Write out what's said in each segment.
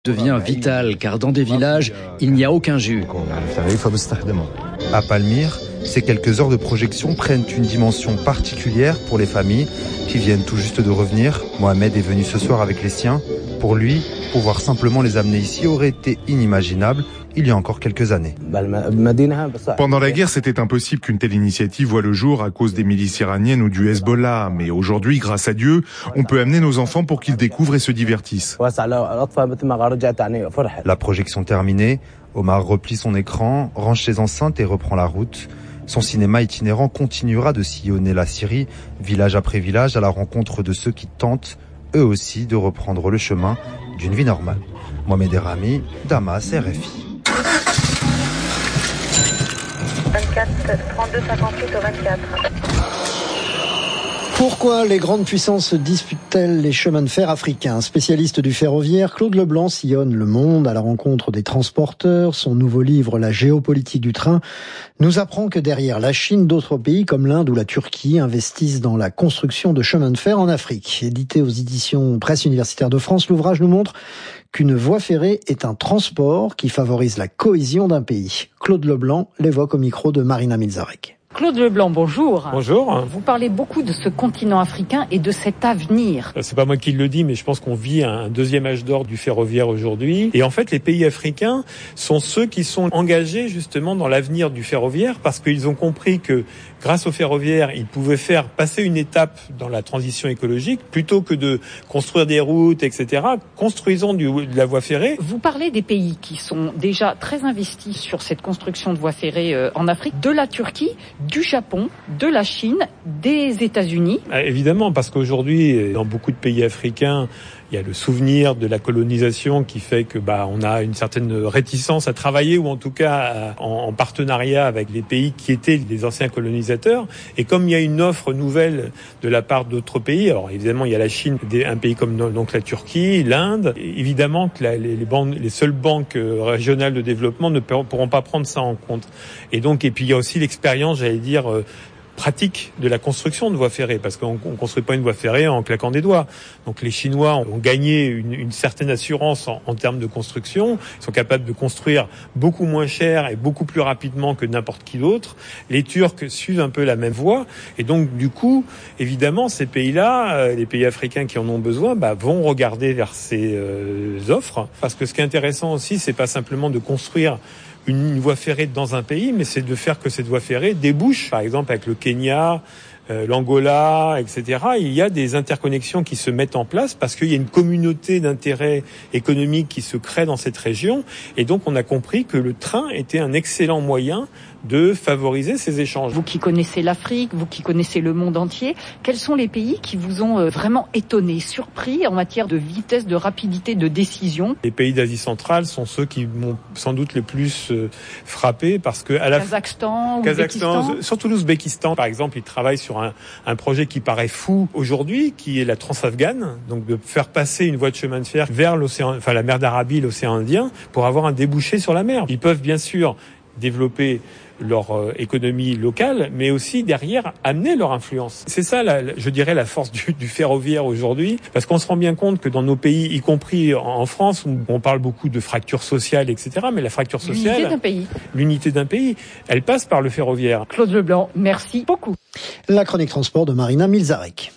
devient vital car dans des villages, il n'y a aucun jus. À Palmyre, ces quelques heures de projection prennent une dimension particulière pour les familles qui viennent tout juste de revenir. Mohamed est venu ce soir avec les siens. Pour lui, pouvoir simplement les amener ici aurait été inimaginable il y a encore quelques années. Pendant la guerre, c'était impossible qu'une telle initiative voie le jour à cause des milices iraniennes ou du Hezbollah. Mais aujourd'hui, grâce à Dieu, on peut amener nos enfants pour qu'ils découvrent et se divertissent. La projection terminée, Omar replie son écran, range ses enceintes et reprend la route. Son cinéma itinérant continuera de sillonner la Syrie, village après village, à la rencontre de ceux qui tentent, eux aussi, de reprendre le chemin d'une vie normale. Mohamed Errami, Damas, RFI. 24, 32, 58 au 24. Pourquoi les grandes puissances disputent-elles les chemins de fer africains ? Spécialiste du ferroviaire, Claude Leblanc sillonne le monde à la rencontre des transporteurs. Son nouveau livre, La géopolitique du train, nous apprend que derrière la Chine, d'autres pays comme l'Inde ou la Turquie investissent dans la construction de chemins de fer en Afrique. Édité aux éditions Presse universitaire de France, l'ouvrage nous montre qu'une voie ferrée est un transport qui favorise la cohésion d'un pays. Claude Leblanc l'évoque au micro de Marina Milzarek. Claude Leblanc, bonjour. Bonjour. Vous parlez beaucoup de ce continent africain et de cet avenir. C'est pas moi qui le dis, mais je pense qu'on vit un deuxième âge d'or du ferroviaire aujourd'hui. Et en fait, les pays africains sont ceux qui sont engagés justement dans l'avenir du ferroviaire parce qu'ils ont compris que grâce au ferroviaire, ils pouvaient faire passer une étape dans la transition écologique plutôt que de construire des routes, etc. Construisons de la voie ferrée. Vous parlez des pays qui sont déjà très investis sur cette construction de voie ferrée en Afrique, de la Turquie, du Japon, de la Chine, des États-Unis. Évidemment, parce qu'aujourd'hui, dans beaucoup de pays africains, il y a le souvenir de la colonisation qui fait que on a une certaine réticence à travailler ou en tout cas en partenariat avec les pays qui étaient les anciens colonisateurs. Et comme il y a une offre nouvelle de la part d'autres pays, alors évidemment il y a la Chine, un pays comme donc la Turquie, l'Inde, évidemment que les seules banques régionales de développement ne pourront pas prendre ça en compte. Et puis il y a aussi l'expérience, j'allais dire, pratique de la construction de voies ferrées, parce qu'on ne construit pas une voie ferrée en claquant des doigts. Donc les Chinois ont gagné une certaine assurance en termes de construction. Ils sont capables de construire beaucoup moins cher et beaucoup plus rapidement que n'importe qui d'autre. Les Turcs suivent un peu la même voie. Et donc du coup, évidemment, ces pays-là, les pays africains qui en ont besoin, vont regarder vers ces offres. Parce que ce qui est intéressant aussi, c'est pas simplement de construire une voie ferrée dans un pays, mais c'est de faire que cette voie ferrée débouche, par exemple avec le Kenya, l'Angola, etc. Il y a des interconnexions qui se mettent en place parce qu'il y a une communauté d'intérêts économiques qui se crée dans cette région. Et donc, on a compris que le train était un excellent moyen de favoriser ces échanges. Vous qui connaissez l'Afrique, vous qui connaissez le monde entier, quels sont les pays qui vous ont vraiment étonné, surpris en matière de vitesse, de rapidité, de décision ? Les pays d'Asie centrale sont ceux qui m'ont sans doute le plus frappé parce que Kazakhstan, surtout l'Ouzbékistan, par exemple, ils travaillent sur un projet qui paraît fou aujourd'hui, qui est la Transafghane, donc de faire passer une voie de chemin de fer vers l'océan, la mer d'Arabie, l'océan Indien, pour avoir un débouché sur la mer. Ils peuvent bien sûr développer leur économie locale, mais aussi derrière amener leur influence. C'est ça, je dirais, la force du ferroviaire aujourd'hui, parce qu'on se rend bien compte que dans nos pays, y compris en France, où on parle beaucoup de fracture sociale, etc., mais la fracture sociale, l'unité d'un pays, elle passe par le ferroviaire. Claude Leblanc, merci beaucoup. La chronique transport de Marina Milzarek.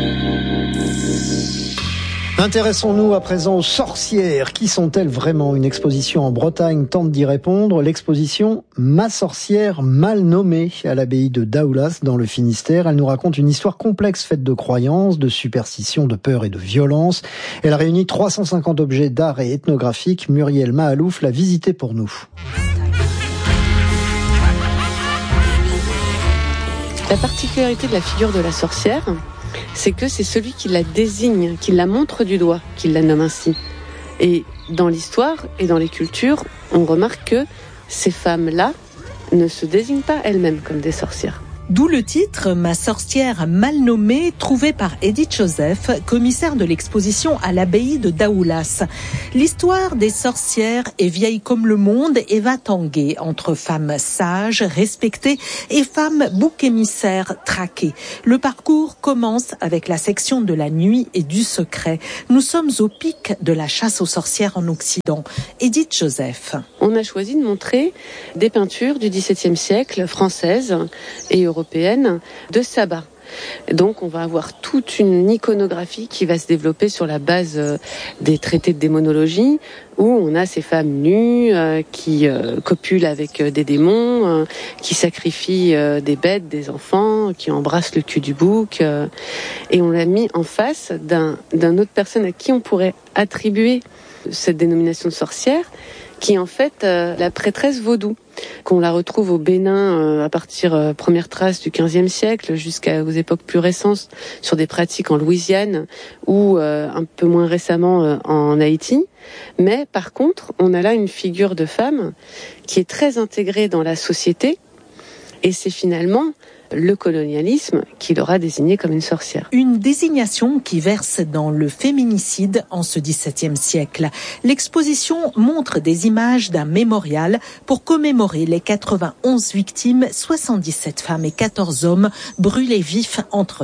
Intéressons-nous à présent aux sorcières. Qui sont-elles vraiment ? Une exposition en Bretagne tente d'y répondre. L'exposition « Ma sorcière mal nommée » à l'abbaye de Daoulas dans le Finistère. Elle nous raconte une histoire complexe faite de croyances, de superstitions, de peur et de violence. Elle a réuni 350 objets d'art et ethnographique. Muriel Mahalouf l'a visitée pour nous. La particularité de la figure de la sorcière, c'est que c'est celui qui la désigne, qui la montre du doigt, qui la nomme ainsi. Et dans l'histoire et dans les cultures, on remarque que ces femmes-là ne se désignent pas elles-mêmes comme des sorcières. D'où le titre « Ma sorcière mal nommée », trouvé par Edith Joseph, commissaire de l'exposition à l'abbaye de Daoulas. L'histoire des sorcières est vieille comme le monde et va tanguer entre femmes sages, respectées et femmes boucs émissaires traquées. Le parcours commence avec la section de la nuit et du secret. Nous sommes au pic de la chasse aux sorcières en Occident. Edith Joseph. On a choisi de montrer des peintures du XVIIe siècle, françaises et européenne de sabbat. Donc on va avoir toute une iconographie qui va se développer sur la base des traités de démonologie où on a ces femmes nues qui copulent avec des démons, qui sacrifient des bêtes, des enfants, qui embrassent le cul du bouc. Et on l'a mis en face d'un autre personne à qui on pourrait attribuer cette dénomination de sorcière, qui est en fait la prêtresse vaudou, qu'on la retrouve au Bénin à partir première trace du XVe siècle jusqu'aux époques plus récentes sur des pratiques en Louisiane ou un peu moins récemment en Haïti. Mais par contre, on a là une figure de femme qui est très intégrée dans la société et c'est finalement le colonialisme qui l'aura désignée comme une sorcière. Une désignation qui verse dans le féminicide en ce XVIIe siècle. L'exposition montre des images d'un mémorial pour commémorer les 91 victimes, 77 femmes et 14 hommes brûlés vifs entre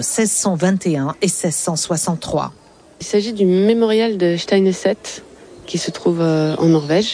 1621 et 1663. Il s'agit du mémorial de Steineset qui se trouve en Norvège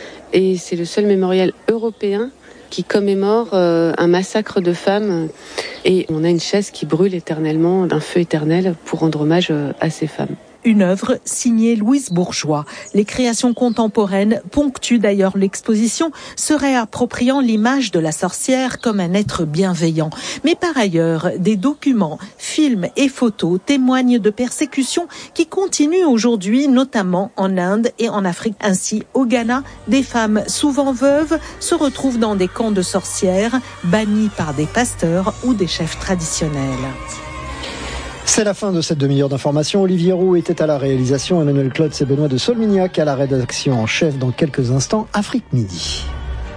et c'est le seul mémorial européen qui commémore un massacre de femmes et on a une chaise qui brûle éternellement d'un feu éternel pour rendre hommage à ces femmes. Une œuvre signée Louise Bourgeois. Les créations contemporaines ponctuent d'ailleurs l'exposition, se réappropriant l'image de la sorcière comme un être bienveillant. Mais par ailleurs, des documents, films et photos témoignent de persécutions qui continuent aujourd'hui, notamment en Inde et en Afrique. Ainsi, au Ghana, des femmes souvent veuves se retrouvent dans des camps de sorcières, bannies par des pasteurs ou des chefs traditionnels. C'est la fin de cette demi-heure d'information. Olivier Roux était à la réalisation, Emmanuel Klotz et Benoît de Solmignac à la rédaction en chef. Dans quelques instants, Afrique Midi.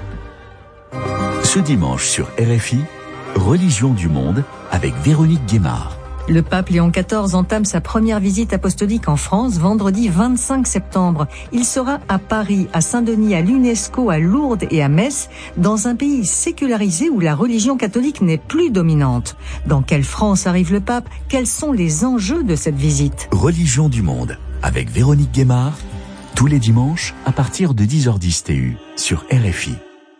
Ce dimanche sur RFI, Religion du monde avec Véronique Guémard. Le pape Léon XIV entame sa première visite apostolique en France vendredi 25 septembre. Il sera à Paris, à Saint-Denis, à l'UNESCO, à Lourdes et à Metz, dans un pays sécularisé où la religion catholique n'est plus dominante. Dans quelle France arrive le pape ? Quels sont les enjeux de cette visite ? Religion du monde avec Véronique Guémard, tous les dimanches à partir de 10h10 TU sur RFI.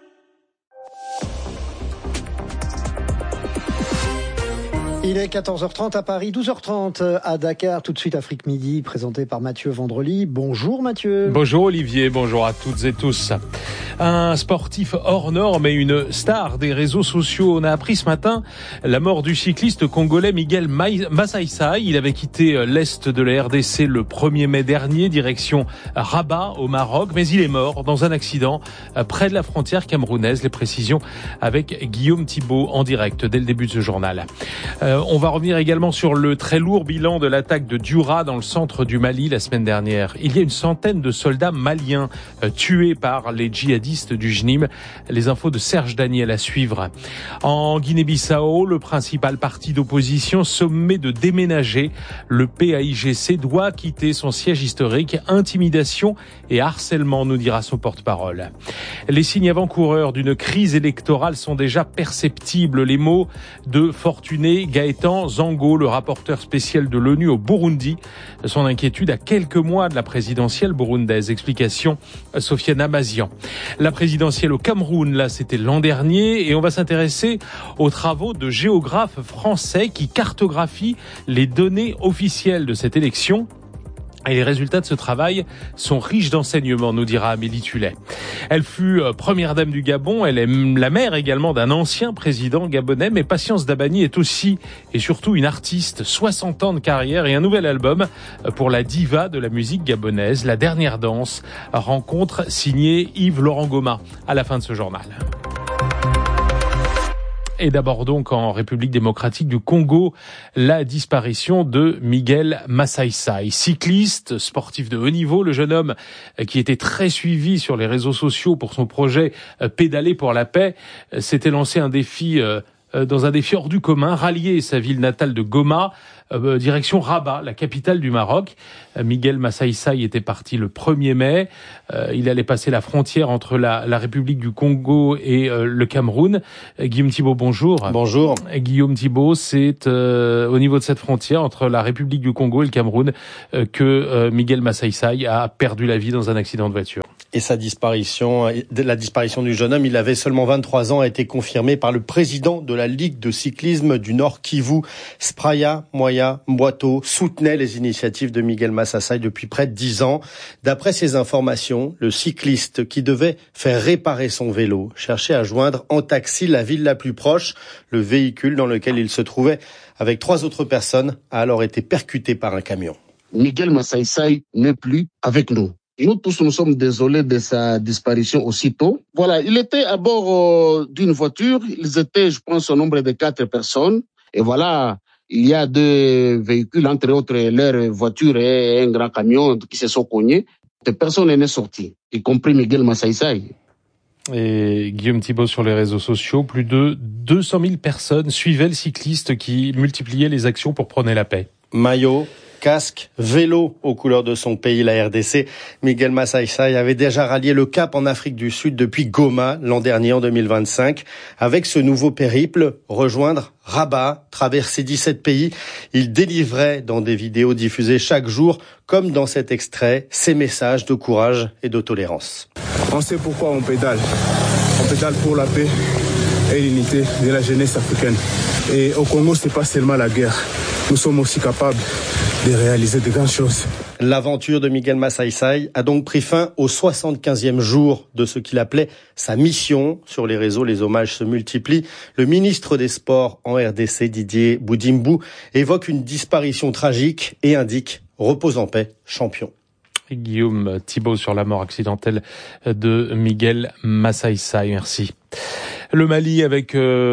Il est 14h30 à Paris, 12h30 à Dakar. Tout de suite, Afrique Midi, présenté par Mathieu Vendrely. Bonjour Mathieu. Bonjour Olivier, bonjour à toutes et tous. Un sportif hors norme et une star des réseaux sociaux. On a appris ce matin la mort du cycliste congolais Miguel Massaïsaï. Il avait quitté l'est de la RDC le 1er mai dernier, direction Rabat au Maroc. Mais il est mort dans un accident près de la frontière camerounaise. Les précisions avec Guillaume Thibault en direct dès le début de ce journal. On va revenir également sur le très lourd bilan de l'attaque de Dioura dans le centre du Mali la semaine dernière. Il y a une centaine de soldats maliens tués par les djihadistes du JNIM. Les infos de Serge Daniel à suivre. En Guinée-Bissau, le principal parti d'opposition sommet de déménager. Le PAIGC doit quitter son siège historique. Intimidation et harcèlement, nous dira son porte-parole. Les signes avant-coureurs d'une crise électorale sont déjà perceptibles. Les mots de Fortuné Gaëtan Zango, le rapporteur spécial de l'ONU au Burundi. Son inquiétude à quelques mois de la présidentielle burundaise. Explication Sofiane Amazian. La présidentielle au Cameroun, là, c'était l'an dernier et on va s'intéresser aux travaux de géographes français qui cartographient les données officielles de cette élection. Et les résultats de ce travail sont riches d'enseignements, nous dira Amélie Tullet. Elle fut première dame du Gabon, elle est la mère également d'un ancien président gabonais, mais Patience Dabani est aussi et surtout une artiste, 60 ans de carrière et un nouvel album pour la diva de la musique gabonaise, La Dernière Danse, rencontre signée Yves Laurent Goma à la fin de ce journal. Et d'abord donc en République démocratique du Congo, la disparition de Miguel Massaïsaï. Cycliste, sportif de haut niveau, le jeune homme qui était très suivi sur les réseaux sociaux pour son projet Pédaler pour la paix, s'était lancé un défi dans un défi hors du commun, rallier sa ville natale de Goma, direction Rabat, la capitale du Maroc. Miguel Massaïsaï était parti le 1er mai. Il allait passer la frontière entre la République du Congo et le Cameroun. Guillaume Thibault, bonjour. Bonjour. Guillaume Thibault, c'est au niveau de cette frontière entre la République du Congo et le Cameroun que Miguel Massaïsaï a perdu la vie dans un accident de voiture. Et la disparition du jeune homme, il avait seulement 23 ans, a été confirmée par le président de la Ligue de cyclisme du Nord Kivu. Spraya Moya Mboato soutenait les initiatives de Miguel Massaïsaï depuis près de 10 ans. D'après ces informations, le cycliste qui devait faire réparer son vélo cherchait à joindre en taxi la ville la plus proche. Le véhicule dans lequel il se trouvait avec 3 autres personnes a alors été percuté par un camion. Miguel Massaïsaï n'est plus avec nous. Nous tous, nous sommes désolés de sa disparition aussitôt. Voilà, il était à bord d'une voiture. Ils étaient, je pense, au nombre de 4 personnes. Et voilà, il y a 2 véhicules, entre autres leur voiture et un grand camion qui se sont cognés. Personne n'est sorti, y compris Miguel Massaïsaï. Et Guillaume Thibault, sur les réseaux sociaux, plus de 200 000 personnes suivaient le cycliste qui multipliait les actions pour prôner la paix. Maillot, casque, vélo aux couleurs de son pays, la RDC. Miguel Massaïsaï avait déjà rallié le Cap en Afrique du Sud depuis Goma l'an dernier, en 2025. Avec ce nouveau périple, rejoindre Rabat, traverser 17 pays, il délivrait dans des vidéos diffusées chaque jour, comme dans cet extrait, ses messages de courage et de tolérance. On sait pourquoi on pédale. On pédale pour la paix et l'unité de la jeunesse africaine. Et au Congo, c'est pas seulement la guerre. Nous sommes aussi capables de réaliser de grandes choses. L'aventure de Miguel Massaïsaï a donc pris fin au 75e jour de ce qu'il appelait sa mission. Sur les réseaux, les hommages se multiplient. Le ministre des Sports en RDC, Didier Boudimbu, évoque une disparition tragique et indique « Repose en paix, champion ». Guillaume Thibault sur la mort accidentelle de Miguel Massaïsaï. Merci. Le Mali avec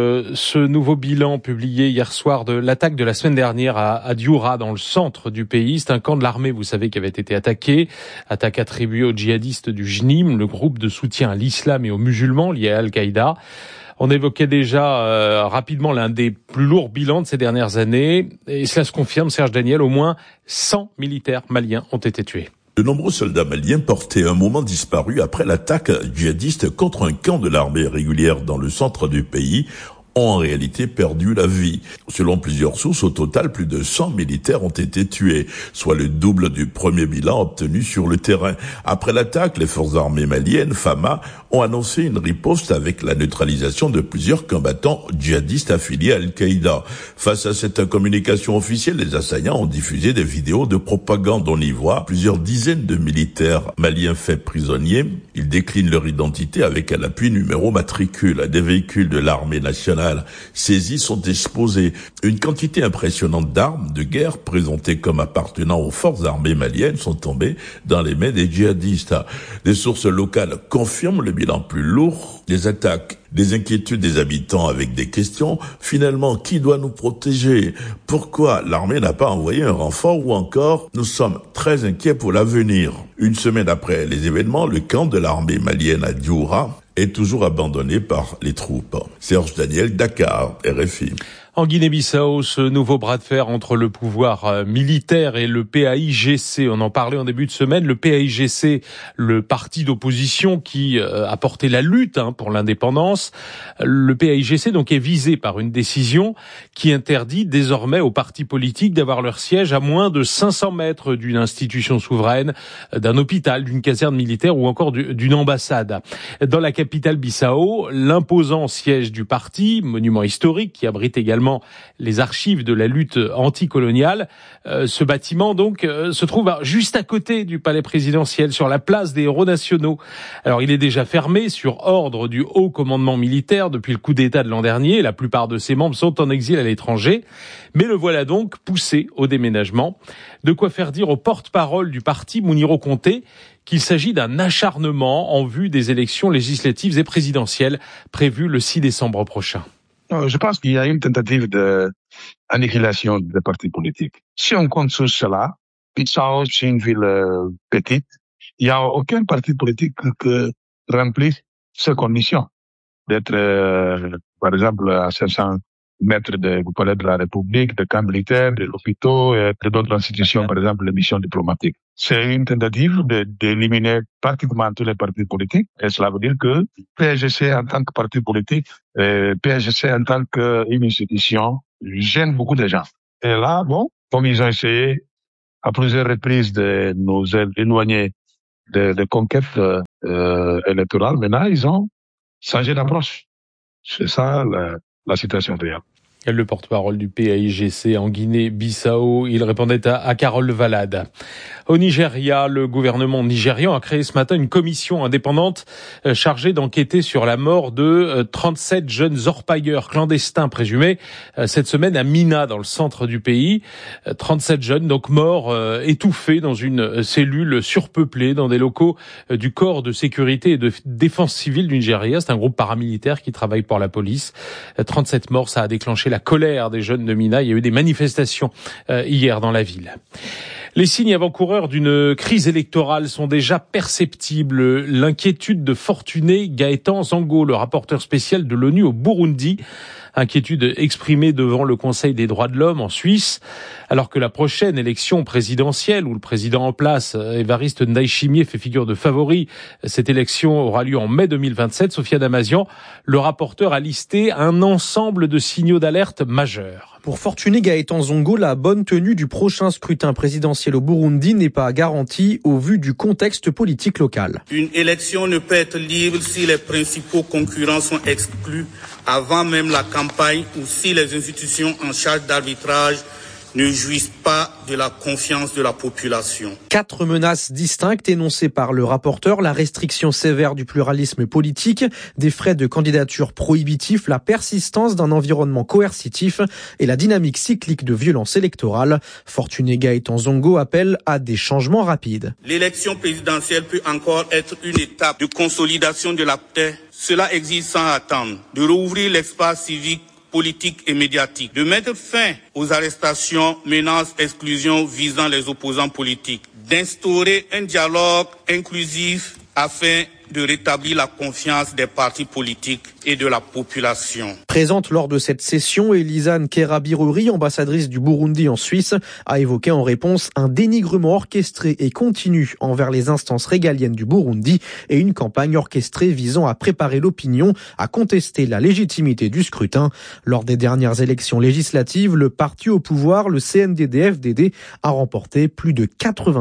ce nouveau bilan publié hier soir de l'attaque de la semaine dernière à Dioura, dans le centre du pays. C'est un camp de l'armée, vous savez, qui avait été attaqué. Attaque attribuée aux djihadistes du JNIM, le groupe de soutien à l'islam et aux musulmans liés à Al-Qaïda. On évoquait déjà rapidement l'un des plus lourds bilans de ces dernières années. Et cela se confirme, Serge Daniel, au moins 100 militaires maliens ont été tués. De nombreux soldats maliens portaient un moment disparu après l'attaque djihadiste contre un camp de l'armée régulière dans le centre du pays ont en réalité perdu la vie. Selon plusieurs sources, au total, plus de 100 militaires ont été tués, soit le double du premier bilan obtenu sur le terrain. Après l'attaque, les forces armées maliennes, FAMA, ont annoncé une riposte avec la neutralisation de plusieurs combattants djihadistes affiliés à Al-Qaïda. Face à cette communication officielle, les assaillants ont diffusé des vidéos de propagande. On y voit plusieurs dizaines de militaires maliens faits prisonniers. Ils déclinent leur identité avec à l'appui numéro matricule. Des véhicules de l'armée nationale saisis sont exposés. Une quantité impressionnante d'armes de guerre présentées comme appartenant aux forces armées maliennes sont tombées dans les mains des djihadistes. Des sources locales confirment le bilan plus lourd des attaques. Des inquiétudes des habitants avec des questions. Finalement, qui doit nous protéger? Pourquoi l'armée n'a pas envoyé un renfort? Ou encore, nous sommes très inquiets pour l'avenir. Une semaine après les événements, le camp de l'armée malienne à Dioura est toujours abandonné par les troupes. Serge Daniel, Dakar, RFI. En Guinée-Bissau, ce nouveau bras de fer entre le pouvoir militaire et le PAIGC, on en parlait en début de semaine, le PAIGC, le parti d'opposition qui a porté la lutte pour l'indépendance. Le PAIGC donc est visé par une décision qui interdit désormais aux partis politiques d'avoir leur siège à moins de 500 mètres d'une institution souveraine, d'un hôpital, d'une caserne militaire ou encore d'une ambassade. Dans la capitale Bissau, l'imposant siège du parti, monument historique qui abrite également les archives de la lutte anticoloniale. Ce bâtiment donc se trouve juste à côté du palais présidentiel, sur la place des héros nationaux. Alors il est déjà fermé sur ordre du haut commandement militaire depuis le coup d'État de l'an dernier. La plupart de ses membres sont en exil à l'étranger, mais le voilà donc poussé au déménagement. De quoi faire dire au porte-parole du parti, Mouniro Conté, qu'il s'agit d'un acharnement en vue des élections législatives et présidentielles prévues le 6 décembre prochain. Je pense qu'il y a une tentative d'annihilation des partis politiques. Si on compte sur cela, Bissau, c'est une ville petite. Il n'y a aucun parti politique qui remplit ces conditions d'être par exemple à 500 mètres du palais de la République, de camps militaires, des hôpitaux et d'autres institutions, par exemple les missions diplomatiques. C'est une tentative d'éliminer pratiquement tous les partis politiques, et cela veut dire que PSGC en tant que parti politique, PSGC en tant qu'une institution, gêne beaucoup de gens. Et là, bon, comme ils ont essayé à plusieurs reprises de nous éloigner de conquêtes électorales, maintenant ils ont changé d'approche. C'est ça la situation réelle. Le porte-parole du PAIGC en Guinée-Bissau, il répondait à Carole Valade. Au Nigeria, le gouvernement nigérian a créé ce matin une commission indépendante chargée d'enquêter sur la mort de 37 jeunes orpailleurs clandestins présumés cette semaine à Mina, dans le centre du pays. 37 jeunes donc morts étouffés dans une cellule surpeuplée dans des locaux du corps de sécurité et de défense civile du Nigeria. C'est un groupe paramilitaire qui travaille pour la police. 37 morts, ça a déclenché la colère des jeunes de Mina. Il y a eu des manifestations hier dans la ville. Les signes avant-coureurs d'une crise électorale sont déjà perceptibles. L'inquiétude de Fortuné Gaëtan Zango, le rapporteur spécial de l'ONU au Burundi. Inquiétude exprimée devant le Conseil des droits de l'homme en Suisse, alors que la prochaine élection présidentielle, où le président en place, Évariste Ndayishimiye, fait figure de favori, cette élection aura lieu en mai 2027. Sophia Damazian, le rapporteur, a listé un ensemble de signaux d'alerte majeurs. Pour Fortuné Gaëtan Zongo, la bonne tenue du prochain scrutin présidentiel au Burundi n'est pas garantie au vu du contexte politique local. Une élection ne peut être libre si les principaux concurrents sont exclus avant même la campagne ou si les institutions en charge d'arbitrage ne jouissent pas de la confiance de la population. 4 menaces distinctes énoncées par le rapporteur: la restriction sévère du pluralisme politique, des frais de candidature prohibitifs, la persistance d'un environnement coercitif et la dynamique cyclique de violence électorale. Fortuné Gaëtan Zongo appelle à des changements rapides. L'élection présidentielle peut encore être une étape de consolidation de la paix. Cela exige sans attendre de rouvrir l'espace civique, politique et médiatique, de mettre fin aux arrestations, menaces, exclusions visant les opposants politiques, d'instaurer un dialogue inclusif afin de rétablir la confiance des partis politiques et de la population. Présente lors de cette session, Elisa Nkerabiruri, ambassadrice du Burundi en Suisse, a évoqué en réponse un dénigrement orchestré et continu envers les instances régaliennes du Burundi et une campagne orchestrée visant à préparer l'opinion à contester la légitimité du scrutin. Lors des dernières élections législatives, le parti au pouvoir, le CNDD-FDD, a remporté plus de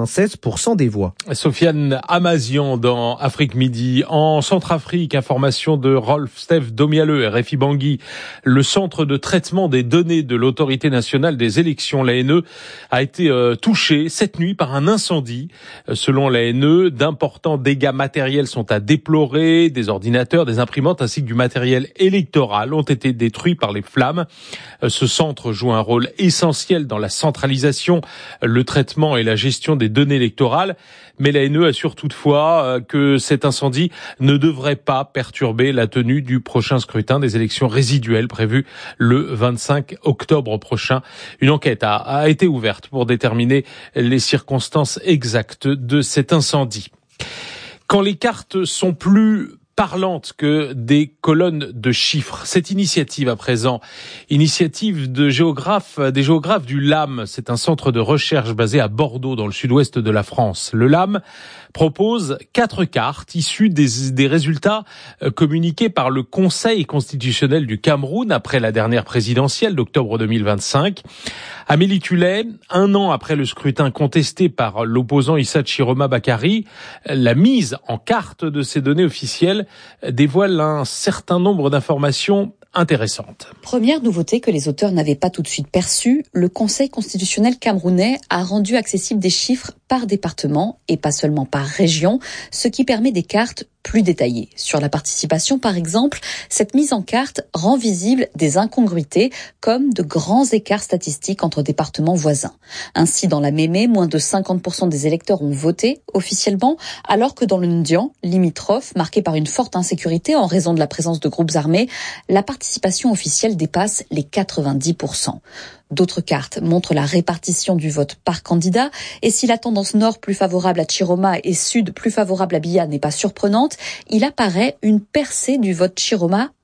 96% des voix. Sofiane Amazian dans Afrique Midi. En Centrafrique, information de Rolf Steph Domialeux, RFI Bangui. Le centre de traitement des données de l'autorité nationale des élections, l'ANE, a été touché cette nuit par un incendie. Selon l'ANE, d'importants dégâts matériels sont à déplorer. Des ordinateurs, des imprimantes ainsi que du matériel électoral ont été détruits par les flammes. Ce centre joue un rôle essentiel dans la centralisation, le traitement et la gestion des données électorales. Mais l'ANE assure toutefois que cet incendie ne devrait pas perturber la tenue du prochain scrutin des élections résiduelles prévues le 25 octobre prochain. Une enquête a été ouverte pour déterminer les circonstances exactes de cet incendie. Quand les cartes sont plus parlante que des colonnes de chiffres. Cette initiative à présent, initiative des géographes du LAM, c'est un centre de recherche basé à Bordeaux dans le sud-ouest de la France. Le LAM propose 4 cartes issues des résultats communiqués par le Conseil constitutionnel du Cameroun après la dernière présidentielle d'octobre 2025. Amélie Tullet, 1 an après le scrutin contesté par l'opposant Issa Chiroma Bakary, la mise en carte de ces données officielles dévoile un certain nombre d'informations intéressantes. Première nouveauté que les auteurs n'avaient pas tout de suite perçue, le Conseil constitutionnel camerounais a rendu accessibles des chiffres par département et pas seulement par région, ce qui permet des cartes plus détaillées. Sur la participation, par exemple, cette mise en carte rend visible des incongruités comme de grands écarts statistiques entre départements voisins. Ainsi, dans la Mémé, moins de 50% des électeurs ont voté officiellement, alors que dans le Ndian, limitrophe, marqué par une forte insécurité en raison de la présence de groupes armés, la participation officielle dépasse les 90%. D'autres cartes montrent la répartition du vote par candidat, et si la tendance nord plus favorable à Chiroma et sud plus favorable à Biya n'est pas surprenante, il apparaît une percée du vote Chiroma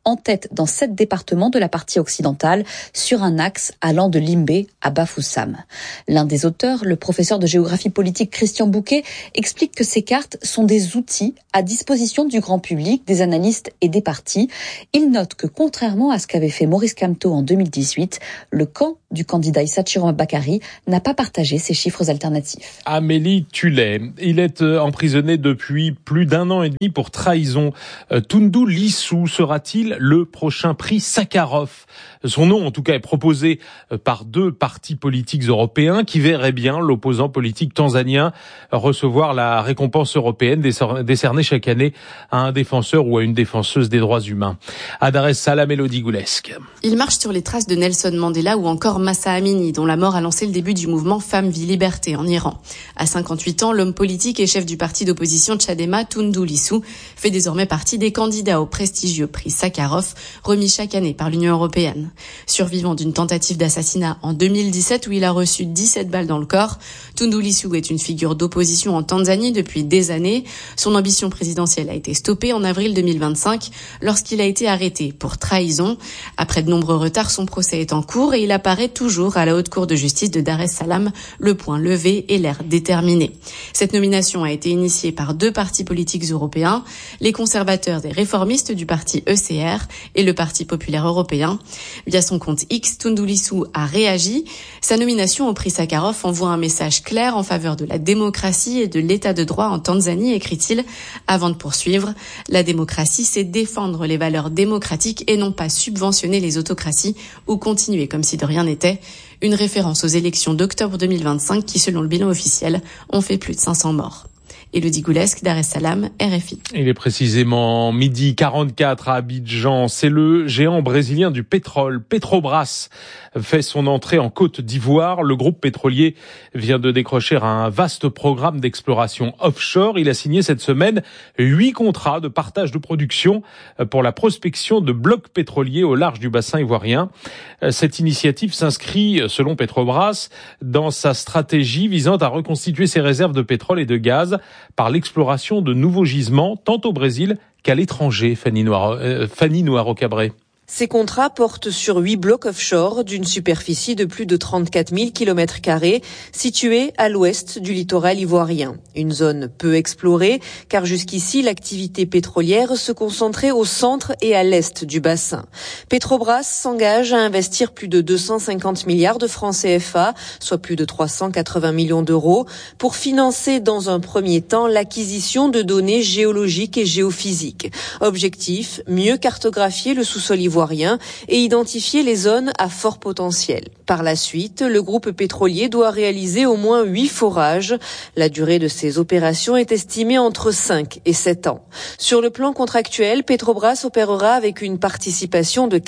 en tête dans 7 départements de la partie occidentale sur un axe allant de Limbé à Bafoussam. L'un des auteurs, le professeur de géographie politique Christian Bouquet, explique que ces cartes sont des outils à disposition du grand public, des analystes et des partis. Il note que contrairement à ce qu'avait fait Maurice Kamto en 2018, le camp du candidat Issa Chiroma Bakary n'a pas partagé ces chiffres alternatifs. Amélie Tullet, il est emprisonné depuis plus d'1 an et demi pour trahison. Tundu Lissu sera-t-il le prochain prix Sakharov ? Son nom, en tout cas, est proposé par 2 partis politiques européens qui verraient bien l'opposant politique tanzanien recevoir la récompense européenne décernée chaque année à un défenseur ou à une défenseuse des droits humains. À Dar es Salaam, Elodie Goulesque. Il marche sur les traces de Nelson Mandela ou encore Massa Amini, dont la mort a lancé le début du mouvement Femmes, Vie, Liberté en Iran. À 58 ans, l'homme politique et chef du parti d'opposition Tchadema, Tundu Lissu, fait désormais partie des candidats au prestigieux prix Sakharov, remis chaque année par l'Union européenne. Survivant d'une tentative d'assassinat en 2017 où il a reçu 17 balles dans le corps, Tundu Lissu est une figure d'opposition en Tanzanie depuis des années. Son ambition présidentielle a été stoppée en avril 2025 lorsqu'il a été arrêté pour trahison. Après de nombreux retards, son procès est en cours et il apparaît toujours à la haute cour de justice de Dar es Salaam, le poing levé et l'air déterminé. Cette nomination a été initiée par 2 partis politiques européens, les conservateurs des réformistes du parti ECR et le Parti populaire européen. Via son compte X, Tundu Lissu a réagi. Sa nomination au prix Sakharov envoie un message clair en faveur de la démocratie et de l'état de droit en Tanzanie, écrit-il, avant de poursuivre. La démocratie, c'est défendre les valeurs démocratiques et non pas subventionner les autocraties ou continuer comme si de rien n'était. Une référence aux élections d'octobre 2025 qui, selon le bilan officiel, ont fait plus de 500 morts. Elodie Goulesque, Dar es Salaam, RFI. Il est précisément 12h44 à Abidjan. C'est le géant brésilien du pétrole, Petrobras, fait son entrée en Côte d'Ivoire. Le groupe pétrolier vient de décrocher un vaste programme d'exploration offshore. Il a signé cette semaine 8 contrats de partage de production pour la prospection de blocs pétroliers au large du bassin ivoirien. Cette initiative s'inscrit, selon Petrobras, dans sa stratégie visant à reconstituer ses réserves de pétrole et de gaz par l'exploration de nouveaux gisements, tant au Brésil qu'à l'étranger. Fanny Noiro-Cabré. Ces contrats portent sur 8 blocs offshore d'une superficie de plus de 34 000 km², situés à l'ouest du littoral ivoirien. Une zone peu explorée, car jusqu'ici, l'activité pétrolière se concentrait au centre et à l'est du bassin. Petrobras s'engage à investir plus de 250 milliards de francs CFA, soit plus de 380 millions d'euros, pour financer dans un premier temps l'acquisition de données géologiques et géophysiques. Objectif, mieux cartographier le sous-sol ivoirien et identifier les zones à fort potentiel. Par la suite, le groupe pétrolier doit réaliser au moins 8 forages. La durée de ces opérations est estimée entre 5 et 7 ans. Sur le plan contractuel, Petrobras opérera avec une participation de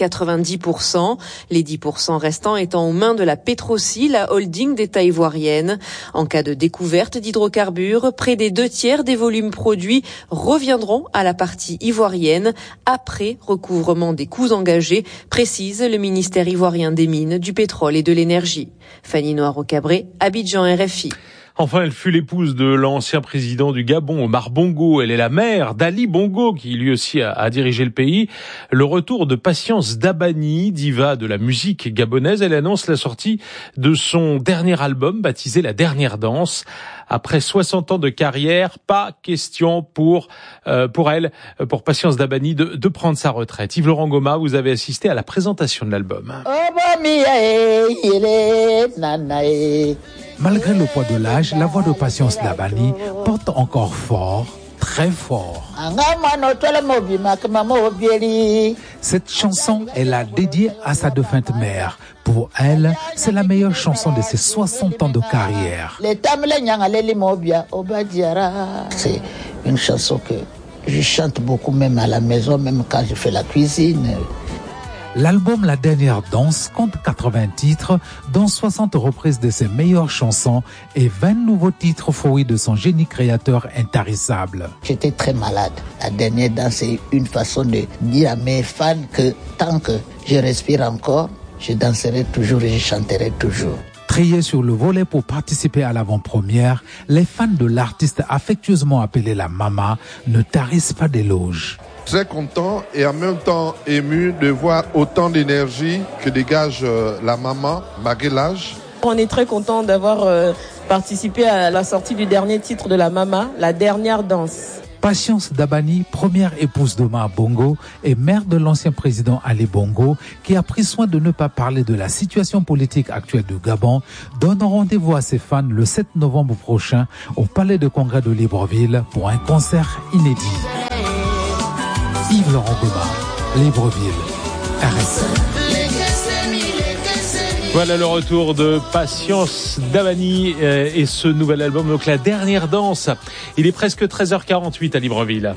90%, les 10% restants étant aux mains de la Petroci, la holding d'État ivoirienne. En cas de découverte d'hydrocarbures, près des 2/3 des volumes produits reviendront à la partie ivoirienne après recouvrement des coûts engagés, précise le ministère ivoirien des Mines, du Pétrole et de l'Énergie. Fanny Noiro-Cabré, Abidjan, RFI. Enfin, elle fut l'épouse de l'ancien président du Gabon, Omar Bongo. Elle est la mère d'Ali Bongo, qui lui aussi a dirigé le pays. Le retour de Patience Dabani, diva de la musique gabonaise. Elle annonce la sortie de son dernier album, baptisé La Dernière Danse. Après 60 ans de carrière, pas question pour Patience Dabani de prendre sa retraite. Yves-Laurent Goma, vous avez assisté à la présentation de l'album. Malgré le poids de l'âge, la voix de Patience Dabani porte encore fort, très fort. Cette chanson, elle l'a dédiée à sa défunte mère. Pour elle, c'est la meilleure chanson de ses 60 ans de carrière. C'est une chanson que je chante beaucoup, même à la maison, même quand je fais la cuisine. L'album La Dernière Danse compte 80 titres, dont 60 reprises de ses meilleures chansons et 20 nouveaux titres fruits de son génie créateur intarissable. J'étais très malade. La Dernière Danse, c'est une façon de dire à mes fans que tant que je respire encore, je danserai toujours et je chanterai toujours. Triés sur le volet pour participer à l'avant-première, les fans de l'artiste affectueusement appelé la Mama ne tarissent pas d'éloges. Très content et en même temps ému de voir autant d'énergie que dégage la maman, malgré l'âge. On est très content d'avoir participé à la sortie du dernier titre de la Mama, La dernière danse. Patience Dabani, première épouse d'Omar Bongo et mère de l'ancien président Ali Bongo, qui a pris soin de ne pas parler de la situation politique actuelle du Gabon, donne rendez-vous à ses fans le 7 novembre prochain au Palais de Congrès de Libreville pour un concert inédit. Yves Laurent Goba, Libreville, RSI. Voilà le retour de Patience Dabani et ce nouvel album, donc La dernière danse. Il est presque 13h48 à Libreville.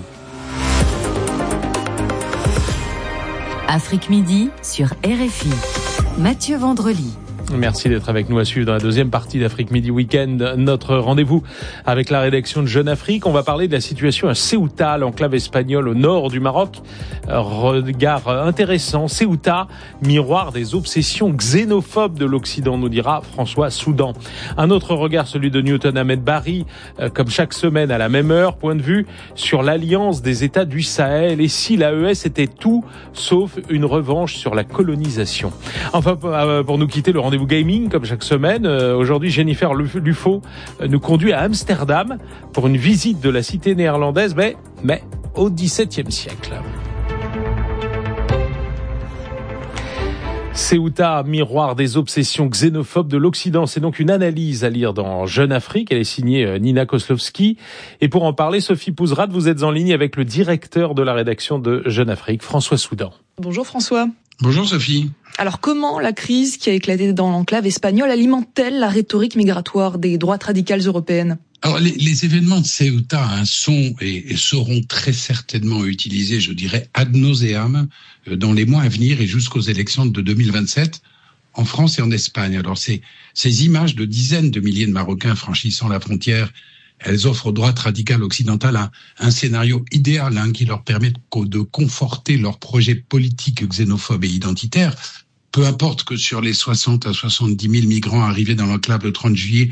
Afrique Midi sur RFI. Mathieu Vandrely. Merci d'être avec nous à suivre dans la deuxième partie d'Afrique Midi Week-end. Notre rendez-vous avec la rédaction de Jeune Afrique. On va parler de la situation à Ceuta, l'enclave espagnole au nord du Maroc. Regard intéressant. Ceuta, miroir des obsessions xénophobes de l'Occident, nous dira François Soudan. Un autre regard, celui de Newton Ahmed Barry, comme chaque semaine à la même heure, point de vue sur l'alliance des États du Sahel et si l'AES était tout sauf une revanche sur la colonisation. Enfin, pour nous quitter, le rendez-vous gaming, comme chaque semaine. Aujourd'hui, Jennifer Lufo nous conduit à Amsterdam pour une visite de la cité néerlandaise, mais au XVIIe siècle. Ceuta, miroir des obsessions xénophobes de l'Occident. C'est donc une analyse à lire dans Jeune Afrique. Elle est signée Nina Koslowski. Et pour en parler, Sophie Pouzrat, vous êtes en ligne avec le directeur de la rédaction de Jeune Afrique, François Soudan. Bonjour François. Bonjour Sophie. Alors comment la crise qui a éclaté dans l'enclave espagnole alimente-t-elle la rhétorique migratoire des droites radicales européennes ? Alors les événements de Ceuta sont et seront très certainement utilisés, je dirais, ad nauseam dans les mois à venir et jusqu'aux élections de 2027 en France et en Espagne. Alors ces images de dizaines de milliers de Marocains franchissant la frontière, elles offrent aux droites radicales occidentales un scénario idéal qui leur permet de conforter leur projet politique xénophobe et identitaire. Peu importe que sur les 60 à 70 000 migrants arrivés dans l'enclave le 30 juillet,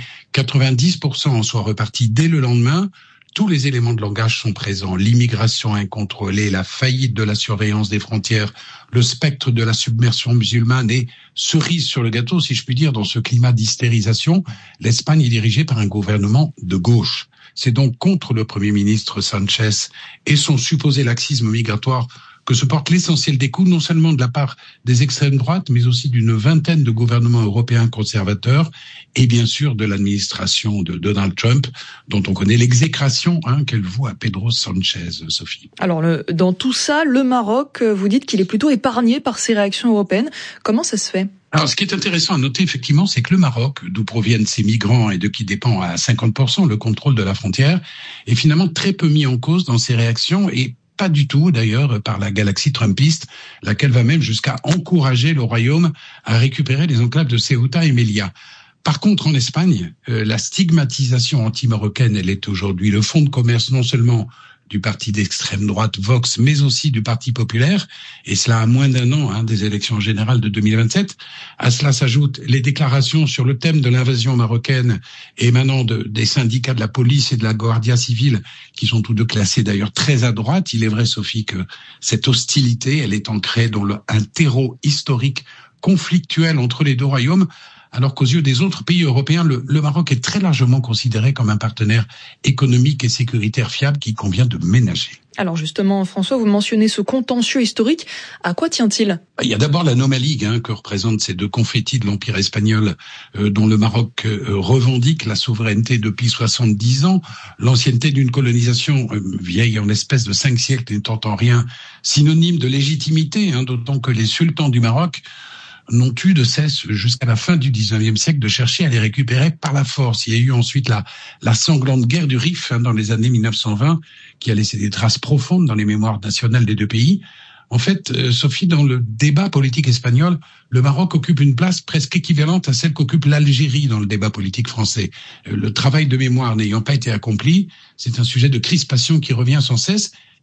90% en soient repartis dès le lendemain. Tous les éléments de langage sont présents. L'immigration incontrôlée, la faillite de la surveillance des frontières, le spectre de la submersion musulmane et cerise sur le gâteau, si je puis dire, dans ce climat d'hystérisation, l'Espagne est dirigée par un gouvernement de gauche. C'est donc contre le Premier ministre Sanchez et son supposé laxisme migratoire que se porte l'essentiel des coups, non seulement de la part des extrêmes droites, mais aussi d'une vingtaine de gouvernements européens conservateurs et bien sûr de l'administration de Donald Trump, dont on connaît l'exécration qu'elle voue à Pedro Sanchez, Sophie. Alors, dans tout ça, le Maroc, vous dites qu'il est plutôt épargné par ces réactions européennes. Comment ça se fait ? Alors, ce qui est intéressant à noter, effectivement, c'est que le Maroc, d'où proviennent ces migrants et de qui dépend à 50% le contrôle de la frontière, est finalement très peu mis en cause dans ses réactions et pas du tout, d'ailleurs, par la galaxie trumpiste, laquelle va même jusqu'à encourager le royaume à récupérer les enclaves de Ceuta et Melilla. Par contre, en Espagne, la stigmatisation anti-marocaine, elle est aujourd'hui le fonds de commerce non seulement du parti d'extrême droite Vox, mais aussi du Parti populaire, et cela à moins d'un an des élections générales de 2027. À cela s'ajoutent les déclarations sur le thème de l'invasion marocaine émanant des syndicats de la police et de la Guardia civile, qui sont tous deux classés d'ailleurs très à droite. Il est vrai, Sophie, que cette hostilité, elle est ancrée dans un terreau historique conflictuel entre les deux royaumes, alors qu'aux yeux des autres pays européens, le Maroc est très largement considéré comme un partenaire économique et sécuritaire fiable qu'il convient de ménager. Alors justement, François, vous mentionnez ce contentieux historique. À quoi tient-il ? Il y a d'abord l'anomalie que représentent ces deux confettis de l'Empire espagnol dont le Maroc revendique la souveraineté depuis 70 ans, l'ancienneté d'une colonisation vieille en espèce de 5 siècles n'étant en rien synonyme de légitimité, d'autant que les sultans du Maroc n'ont eu de cesse jusqu'à la fin du 19e siècle de chercher à les récupérer par la force. Il y a eu ensuite la sanglante guerre du Rif dans les années 1920 qui a laissé des traces profondes dans les mémoires nationales des deux pays. En fait, Sophie, dans le débat politique espagnol, le Maroc occupe une place presque équivalente à celle qu'occupe l'Algérie dans le débat politique français. Le travail de mémoire n'ayant pas été accompli, c'est un sujet de crispation qui revient sans cesse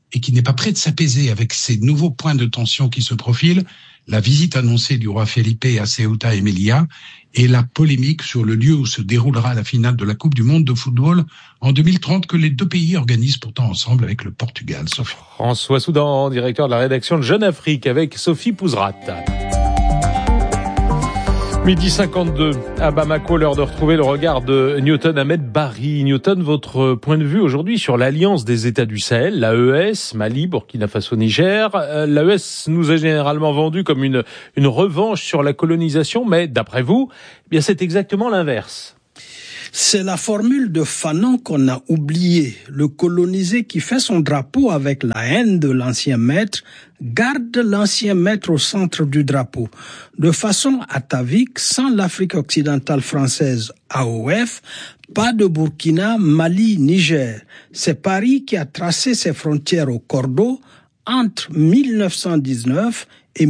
et qui n'est pas prêt de s'apaiser avec ces nouveaux points de tension qui se profilent, la visite annoncée du roi Felipe à Ceuta et Melilla et la polémique sur le lieu où se déroulera la finale de la Coupe du monde de football en 2030 que les deux pays organisent pourtant ensemble avec le Portugal. Sophie. François Soudan, directeur de la rédaction de Jeune Afrique avec Sophie Pouzrat. 12h52 à Bamako, l'heure de retrouver le regard de Newton Ahmed Barry. Newton, votre point de vue aujourd'hui sur l'alliance des États du Sahel, l'AES, Mali, Burkina Faso, Niger. L'AES nous est généralement vendu comme une revanche sur la colonisation, mais d'après vous, eh bien c'est exactement l'inverse. C'est la formule de Fanon qu'on a oubliée. Le colonisé qui fait son drapeau avec la haine de l'ancien maître garde l'ancien maître au centre du drapeau. De façon atavique, sans l'Afrique occidentale française AOF, pas de Burkina, Mali, Niger. C'est Paris qui a tracé ses frontières au cordeau entre 1919 et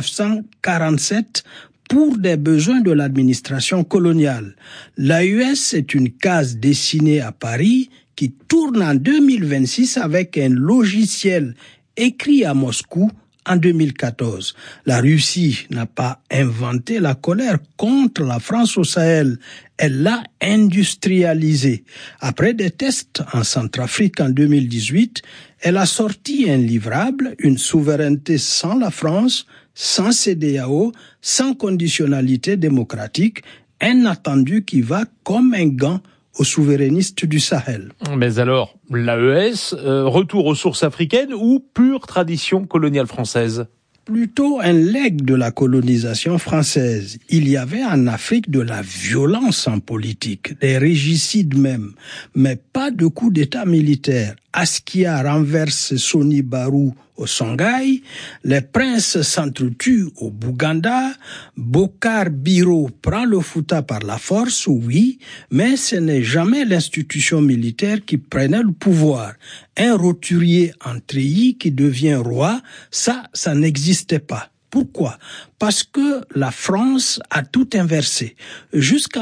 1947 pour des besoins de l'administration coloniale. L'AES est une case dessinée à Paris qui tourne en 2026 avec un logiciel écrit à Moscou en 2014. La Russie n'a pas inventé la colère contre la France au Sahel. Elle l'a industrialisée. Après des tests en Centrafrique en 2018, elle a sorti un livrable, une souveraineté sans la France, sans CEDEAO, sans conditionnalité démocratique, un attendu qui va comme un gant aux souverainistes du Sahel. Mais alors, l'AES, retour aux sources africaines ou pure tradition coloniale française ? Plutôt un legs de la colonisation française. Il y avait en Afrique de la violence en politique, des régicides même, mais pas de coup d'État militaire. Askia renverse Soni Barou au Songhai, les princes s'entretuent au Bouganda, Bokar Biro prend le Fouta par la force, oui, mais ce n'est jamais l'institution militaire qui prenait le pouvoir. Un roturier en treillis qui devient roi, ça n'existait pas. Pourquoi ? Parce que la France a tout inversé. Jusqu'en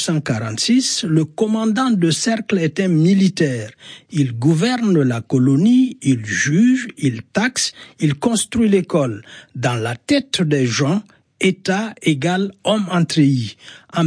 1946, le commandant de cercle est un militaire. Il gouverne la colonie, il juge, il taxe, il construit l'école. Dans la tête des gens, État égale homme en treillis. En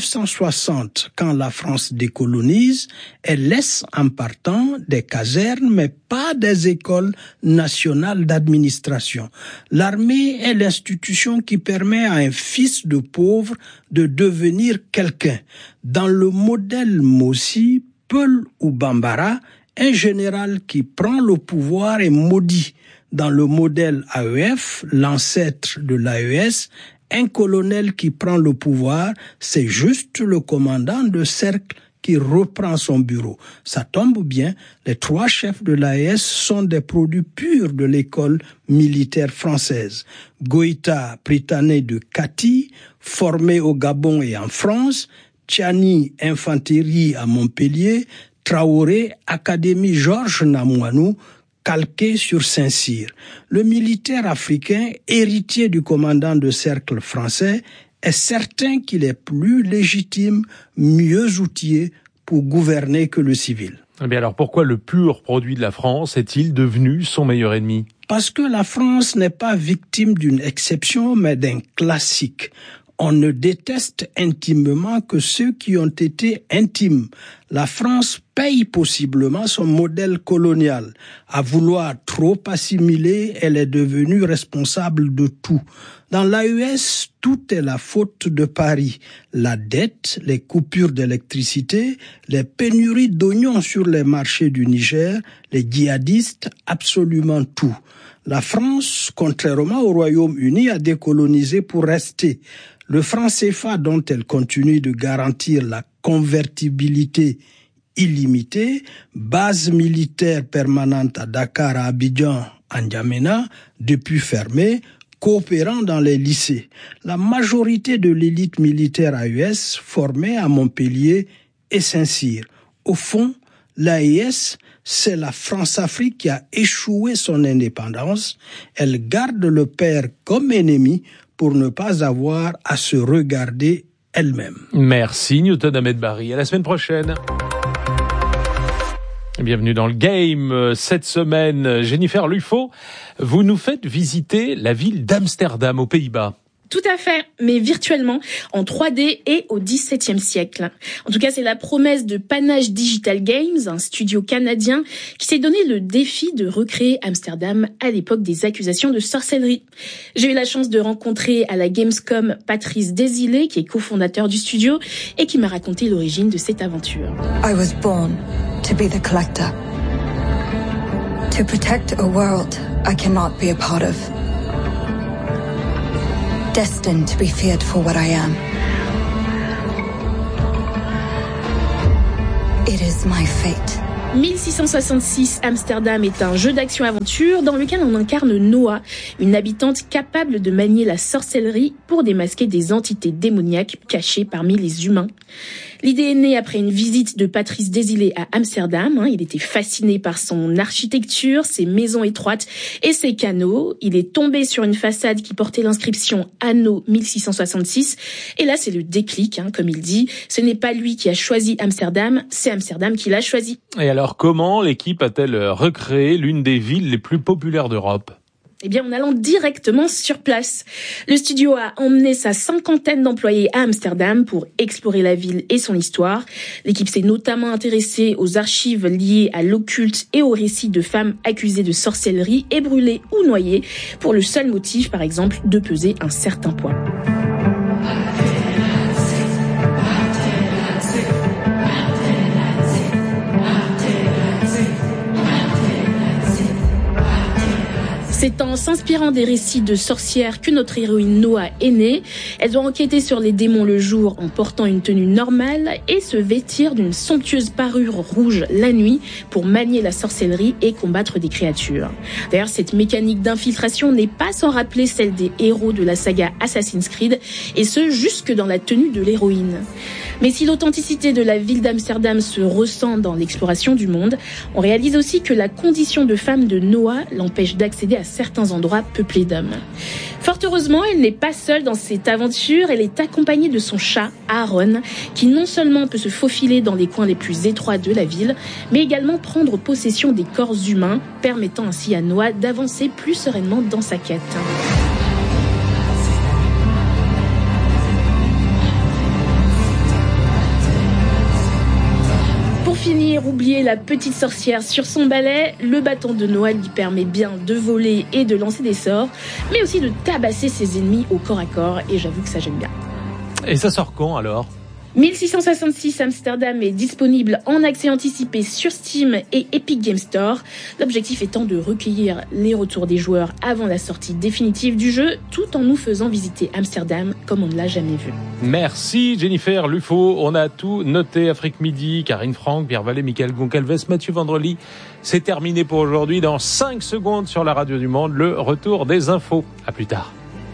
1960, quand la France décolonise, elle laisse en partant des casernes, mais pas des écoles nationales d'administration. L'armée est l'institution qui permet à un fils de pauvre de devenir quelqu'un. Dans le modèle Mossi, Peul ou Bambara, un général qui prend le pouvoir est maudit. Dans le modèle AEF, l'ancêtre de l'AES, un colonel qui prend le pouvoir, c'est juste le commandant de cercle qui reprend son bureau. Ça tombe bien, les trois chefs de l'AES sont des produits purs de l'école militaire française. Goïta, Pritané de Kati, formé au Gabon et en France, Tchani, infanterie à Montpellier, Traoré, Académie Georges Namouanou, calqué sur Saint-Cyr. Le militaire africain, héritier du commandant de cercle français, est certain qu'il est plus légitime, mieux outillé pour gouverner que le civil. Eh bien alors pourquoi le pur produit de la France est-il devenu son meilleur ennemi ? Parce que la France n'est pas victime d'une exception, mais d'un classique. On ne déteste intimement que ceux qui ont été intimes. La France paye possiblement son modèle colonial. À vouloir trop assimiler, elle est devenue responsable de tout. Dans l'AES, tout est la faute de Paris. La dette, les coupures d'électricité, les pénuries d'oignons sur les marchés du Niger, les djihadistes, absolument tout. La France, contrairement au Royaume-Uni, a décolonisé pour rester. Le franc CFA, dont elle continue de garantir la convertibilité illimitée, base militaire permanente à Dakar, à Abidjan, à N'Djamena, depuis fermée, coopérant dans les lycées. La majorité de l'élite militaire AES formée à Montpellier et Saint-Cyr. Au fond, l'AES, c'est la France-Afrique qui a échoué son indépendance. Elle garde le père comme ennemi pour ne pas avoir à se regarder elle-même. Merci Newton Ahmed Barry. À la semaine prochaine. Bienvenue dans le game. Cette semaine, Jennifer Lufo, vous nous faites visiter la ville d'Amsterdam aux Pays-Bas. Tout à fait, mais virtuellement, en 3D et au XVIIe siècle. En tout cas, c'est la promesse de Panache Digital Games, un studio canadien qui s'est donné le défi de recréer Amsterdam à l'époque des accusations de sorcellerie. J'ai eu la chance de rencontrer à la Gamescom Patrice Desilets, qui est cofondateur du studio et qui m'a raconté l'origine de cette aventure. I was born to be the collector. To protect a world I cannot be a part of. Destined to be feared for what I am. It is my fate. 1666, Amsterdam est un jeu d'action-aventure dans lequel on incarne Noah, une habitante capable de manier la sorcellerie pour démasquer des entités démoniaques cachées parmi les humains. L'idée est née après une visite de Patrice Desilets à Amsterdam. Il était fasciné par son architecture, ses maisons étroites et ses canaux. Il est tombé sur une façade qui portait l'inscription Anno 1666. Et là, c'est le déclic, comme il dit. Ce n'est pas lui qui a choisi Amsterdam, c'est Amsterdam qui l'a choisi. Et alors, comment l'équipe a-t-elle recréé l'une des villes les plus populaires d'Europe ? Eh bien, en allant directement sur place. Le studio a emmené sa 50aine d'employés à Amsterdam pour explorer la ville et son histoire. L'équipe s'est notamment intéressée aux archives liées à l'occulte et aux récits de femmes accusées de sorcellerie et brûlées ou noyées pour le seul motif, par exemple, de peser un certain poids. C'est en s'inspirant des récits de sorcières que notre héroïne Noah est née. Elle doit enquêter sur les démons le jour en portant une tenue normale et se vêtir d'une somptueuse parure rouge la nuit pour manier la sorcellerie et combattre des créatures. D'ailleurs, cette mécanique d'infiltration n'est pas sans rappeler celle des héros de la saga Assassin's Creed, et ce jusque dans la tenue de l'héroïne. Mais si l'authenticité de la ville d'Amsterdam se ressent dans l'exploration du monde, on réalise aussi que la condition de femme de Noah l'empêche d'accéder à certains endroits peuplés d'hommes. Fort heureusement, elle n'est pas seule dans cette aventure, elle est accompagnée de son chat, Aaron, qui non seulement peut se faufiler dans les coins les plus étroits de la ville, mais également prendre possession des corps humains, permettant ainsi à Noah d'avancer plus sereinement dans sa quête. Finir, oublier la petite sorcière sur son balai, le bâton de Noah lui permet bien de voler et de lancer des sorts, mais aussi de tabasser ses ennemis au corps à corps, et j'avoue que ça j'aime bien. Et ça sort quand alors ? 1666 Amsterdam est disponible en accès anticipé sur Steam et Epic Games Store. L'objectif étant de recueillir les retours des joueurs avant la sortie définitive du jeu, tout en nous faisant visiter Amsterdam comme on ne l'a jamais vu. Merci Jennifer Lufo. On a tout noté. Afrique Midi, Karine Franck, Pierre Vallée, Michael Goncalves, Mathieu Vandrely. C'est terminé pour aujourd'hui. Dans 5 secondes sur la radio du Monde, le retour des infos. À plus tard.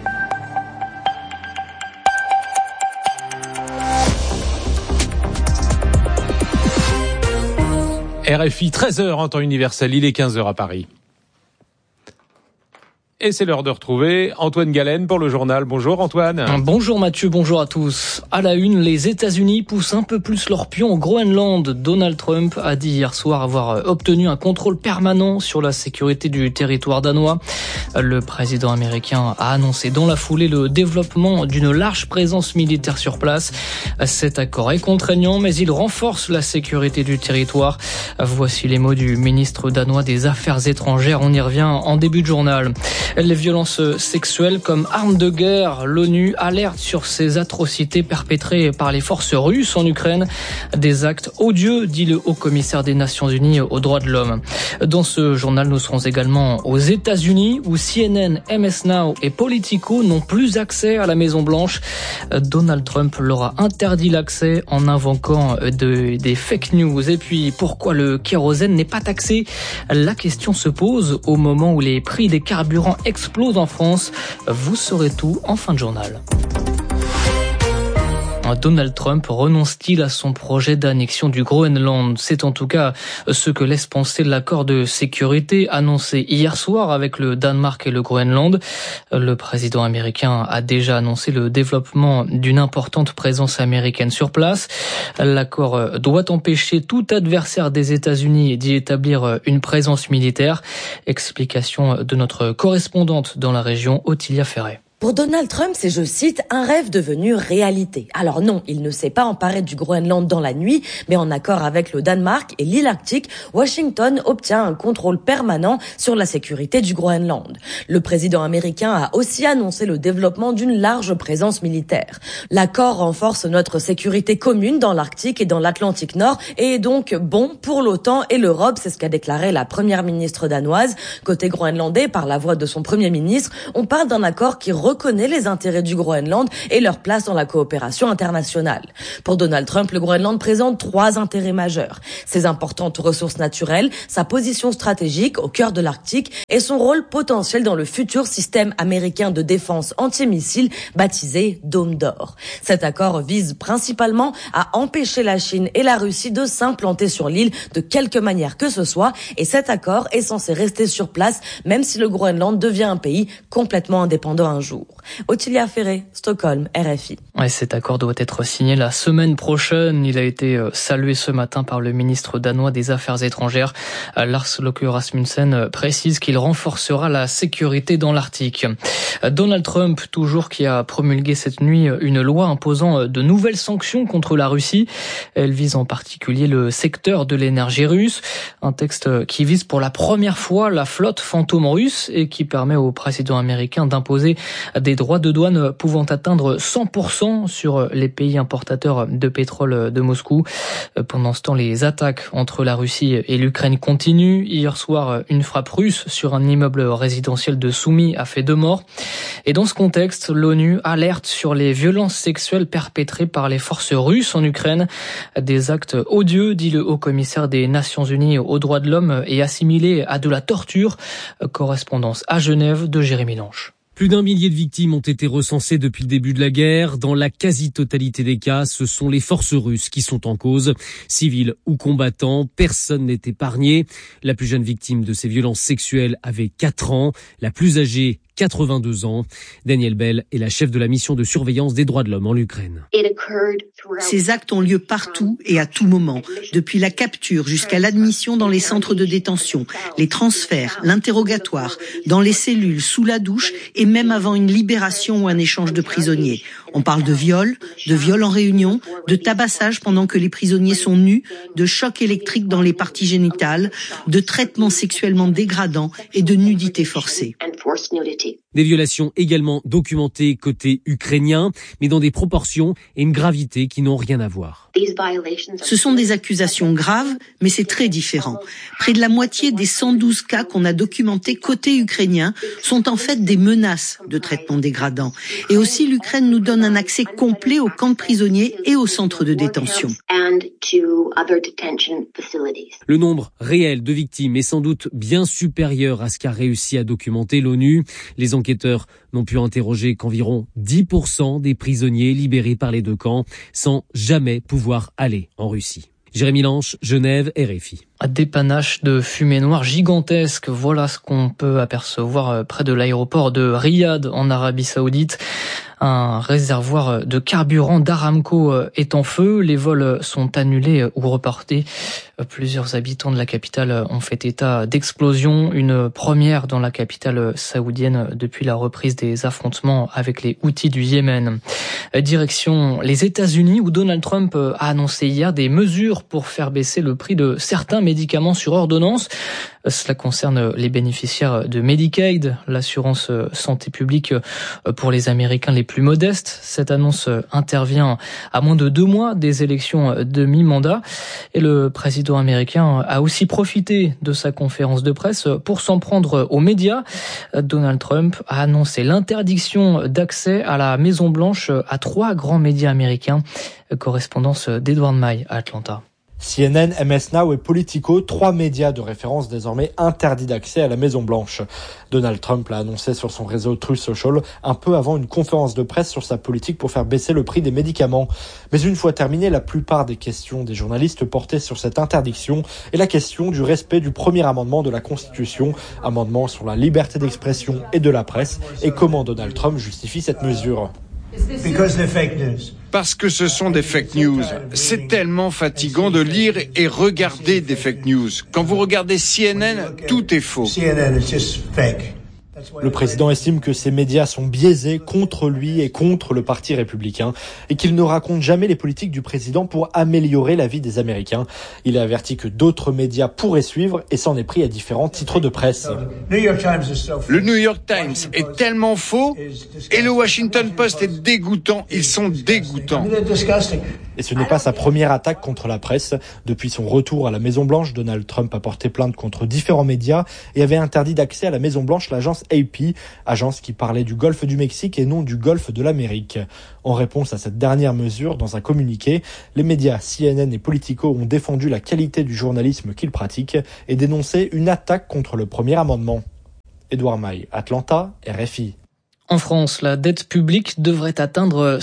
RFI 13h en temps universel, il est 15h à Paris. Et c'est l'heure de retrouver Antoine Galen pour le journal. Bonjour Antoine. Bonjour Mathieu, bonjour à tous. À la une, les États-Unis poussent un peu plus leur pion au Groenland. Donald Trump a dit hier soir avoir obtenu un contrôle permanent sur la sécurité du territoire danois. Le président américain a annoncé dans la foulée le développement d'une large présence militaire sur place. Cet accord est contraignant, mais il renforce la sécurité du territoire. Voici les mots du ministre danois des Affaires étrangères. On y revient en début de journal. Les violences sexuelles comme armes de guerre, l'ONU alerte sur ces atrocités perpétrées par les forces russes en Ukraine. Des actes odieux, dit le haut-commissaire des Nations Unies aux droits de l'homme. Dans ce journal, nous serons également aux États-Unis où CNN, MS Now et Politico n'ont plus accès à la Maison-Blanche. Donald Trump leur a interdit l'accès en invoquant des fake news. Et puis, pourquoi le kérosène n'est pas taxé ? La question se pose au moment où les prix des carburants explosent en France. Vous saurez tout en fin de journal. Donald Trump renonce-t-il à son projet d'annexion du Groenland? C'est en tout cas ce que laisse penser l'accord de sécurité annoncé hier soir avec le Danemark et le Groenland. Le président américain a déjà annoncé le développement d'une importante présence américaine sur place. L'accord doit empêcher tout adversaire des États-Unis d'y établir une présence militaire. Explication de notre correspondante dans la région, Ottilia Ferret. Pour Donald Trump, c'est, je cite, un rêve devenu réalité. Alors non, il ne s'est pas emparé du Groenland dans la nuit, mais en accord avec le Danemark et l'île Arctique, Washington obtient un contrôle permanent sur la sécurité du Groenland. Le président américain a aussi annoncé le développement d'une large présence militaire. L'accord renforce notre sécurité commune dans l'Arctique et dans l'Atlantique Nord et est donc bon pour l'OTAN et l'Europe, c'est ce qu'a déclaré la première ministre danoise. Côté groenlandais, par la voix de son premier ministre, on parle d'un accord qui reconnaît les intérêts du Groenland et leur place dans la coopération internationale. Pour Donald Trump, le Groenland présente 3 intérêts majeurs. Ses importantes ressources naturelles, sa position stratégique au cœur de l'Arctique et son rôle potentiel dans le futur système américain de défense antimissile baptisé Dôme d'Or. Cet accord vise principalement à empêcher la Chine et la Russie de s'implanter sur l'île de quelque manière que ce soit et cet accord est censé rester sur place même si le Groenland devient un pays complètement indépendant un jour. Ottilia Ferret, Stockholm, RFI. Ouais, cet accord doit être signé la semaine prochaine. Il a été salué ce matin par le ministre danois des Affaires étrangères. Lars Løkke Rasmussen précise qu'il renforcera la sécurité dans l'Arctique. Donald Trump, toujours, qui a promulgué cette nuit une loi imposant de nouvelles sanctions contre la Russie. Elle vise en particulier le secteur de l'énergie russe. Un texte qui vise pour la première fois la flotte fantôme russe et qui permet au président américain d'imposer des droits de douane pouvant atteindre 100% sur les pays importateurs de pétrole de Moscou. Pendant ce temps, les attaques entre la Russie et l'Ukraine continuent. Hier soir, une frappe russe sur un immeuble résidentiel de Soumy a fait 2 morts. Et dans ce contexte, l'ONU alerte sur les violences sexuelles perpétrées par les forces russes en Ukraine. Des actes odieux, dit le haut-commissaire des Nations Unies aux droits de l'homme, et assimilés à de la torture. Correspondance à Genève de Jérémy Lange. Plus d'1 millier de victimes ont été recensées depuis le début de la guerre. Dans la quasi-totalité des cas, ce sont les forces russes qui sont en cause. Civils ou combattants, personne n'est épargné. La plus jeune victime de ces violences sexuelles avait 4 ans. La plus âgée, 82 ans. Danielle Bell est la chef de la mission de surveillance des droits de l'homme en Ukraine. Ces actes ont lieu partout et à tout moment, depuis la capture jusqu'à l'admission dans les centres de détention, les transferts, l'interrogatoire, dans les cellules, sous la douche et même avant une libération ou un échange de prisonniers. On parle de viol en réunion, de tabassage pendant que les prisonniers sont nus, de chocs électriques dans les parties génitales, de traitements sexuellement dégradants et de nudité forcée. Des violations également documentées côté ukrainien, mais dans des proportions et une gravité qui n'ont rien à voir. Ce sont des accusations graves, mais c'est très différent. Près de la moitié des 112 cas qu'on a documentés côté ukrainien sont en fait des menaces de traitement dégradant. Et aussi, l'Ukraine nous donne un accès complet aux camps de prisonniers et aux centres de détention. Le nombre réel de victimes est sans doute bien supérieur à ce qu'a réussi à documenter l'ONU. Les enquêteurs n'ont pu interroger qu'environ 10% des prisonniers libérés par les 2 camps, sans jamais pouvoir aller en Russie. Jérémy Lange, Genève, RFI. Des panaches de fumée noire gigantesques, voilà ce qu'on peut apercevoir près de l'aéroport de Riyad en Arabie Saoudite. Un réservoir de carburant d'Aramco est en feu. Les vols sont annulés ou reportés. Plusieurs habitants de la capitale ont fait état d'explosion. Une première dans la capitale saoudienne depuis la reprise des affrontements avec les Houthis du Yémen. Direction les États-Unis où Donald Trump a annoncé hier des mesures pour faire baisser le prix de certains médicaments sur ordonnance. Cela concerne les bénéficiaires de Medicaid, l'assurance santé publique pour les Américains les plus modestes. Cette annonce intervient à moins de 2 mois des élections de mi-mandat. Et le président américain a aussi profité de sa conférence de presse pour s'en prendre aux médias. Donald Trump a annoncé l'interdiction d'accès à la Maison-Blanche à 3 grands médias américains. Correspondance d'Edward May à Atlanta. CNN, MS Now et Politico, 3 médias de référence désormais interdits d'accès à la Maison-Blanche. Donald Trump l'a annoncé sur son réseau Truth Social un peu avant une conférence de presse sur sa politique pour faire baisser le prix des médicaments. Mais une fois terminée, la plupart des questions des journalistes portaient sur cette interdiction et la question du respect du premier amendement de la Constitution, amendement sur la liberté d'expression et de la presse, et comment Donald Trump justifie cette mesure. Parce que ce sont des fake news. C'est tellement fatigant de lire et regarder des fake news. Quand vous regardez CNN, tout est faux. Le président estime que ces médias sont biaisés contre lui et contre le Parti républicain et qu'il ne raconte jamais les politiques du président pour améliorer la vie des Américains. Il a averti que d'autres médias pourraient suivre et s'en est pris à différents titres de presse. Le New York Times est tellement faux et le Washington Post est dégoûtant. Ils sont dégoûtants. Et ce n'est pas sa première attaque contre la presse. Depuis son retour à la Maison-Blanche, Donald Trump a porté plainte contre différents médias et avait interdit d'accès à la Maison-Blanche l'agence AP, agence qui parlait du golfe du Mexique et non du golfe de l'Amérique. En réponse à cette dernière mesure, dans un communiqué, les médias CNN et Politico ont défendu la qualité du journalisme qu'ils pratiquent et dénoncé une attaque contre le premier amendement. Édouard Maille, Atlanta, RFI. En France, la dette publique devrait atteindre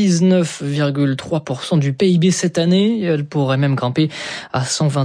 119,3% du PIB cette année. Elle pourrait même grimper à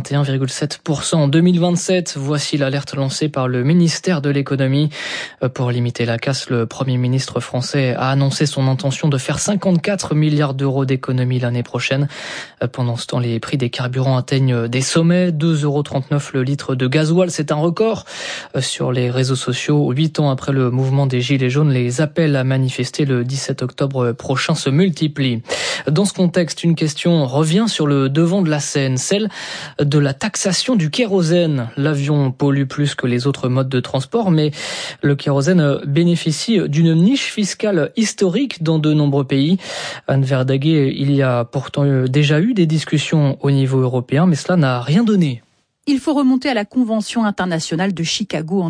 121,7% en 2027. Voici l'alerte lancée par le ministère de l'économie. Pour limiter la casse, le Premier ministre français a annoncé son intention de faire 54 milliards d'euros d'économies l'année prochaine. Pendant ce temps, les prix des carburants atteignent des sommets. 2,39 € le litre de gasoil, c'est un record. Sur les réseaux sociaux, 8 ans après le mouvement des Gilets jaunes, les appels à manifester le 17 octobre prochain se multiplient. Dans ce contexte, une question revient sur le devant de la scène, celle de la taxation du kérosène. L'avion pollue plus que les autres modes de transport, mais le kérosène bénéficie d'une niche fiscale historique dans de nombreux pays. Anne Verdaguet, il y a pourtant déjà eu des discussions au niveau européen, mais cela n'a rien donné. Il faut remonter à la Convention internationale de Chicago en